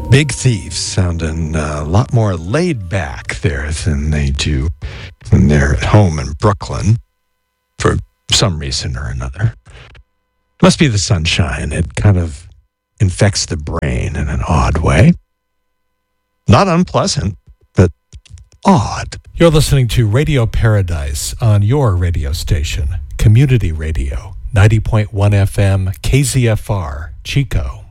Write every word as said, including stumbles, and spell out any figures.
Big Thieves sounding a lot more laid back there than they do when they're at home in Brooklyn for some reason or another. Must be the sunshine. It kind of infects the brain in an odd way. Not unpleasant, but odd. You're listening to Radio Paradise on your radio station, Community Radio, ninety point one F M, K Z F R, Chico.